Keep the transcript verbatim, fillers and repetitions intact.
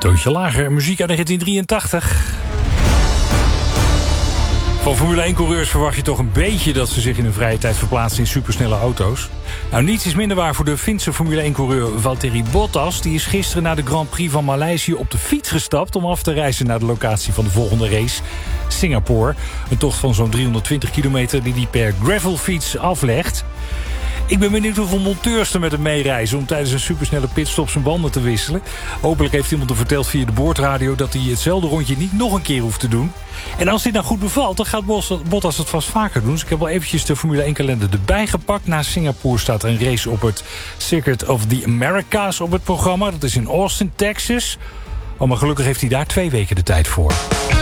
Toontje lager, muziek uit negentien drieëntachtig. Van Formule één-coureurs verwacht je toch een beetje dat ze zich in hun vrije tijd verplaatsen in supersnelle auto's. Nou, niets is minder waar voor de Finse Formule één-coureur Valtteri Bottas. Die is gisteren na de Grand Prix van Maleisië op de fiets gestapt om af te reizen naar de locatie van de volgende race, Singapore. Een tocht van zo'n driehonderdtwintig kilometer die hij per gravelfiets aflegt. Ik ben benieuwd hoeveel monteurs er met hem meereizen om tijdens een supersnelle pitstop zijn banden te wisselen. Hopelijk heeft iemand hem verteld via de boordradio dat hij hetzelfde rondje niet nog een keer hoeft te doen. En als dit nou goed bevalt, dan gaat Bottas het vast vaker doen. Dus ik heb wel eventjes de Formule één-kalender erbij gepakt. Na Singapore staat er een race op het Circuit of the Americas op het programma. Dat is in Austin, Texas. Oh, maar gelukkig heeft hij daar twee weken de tijd voor.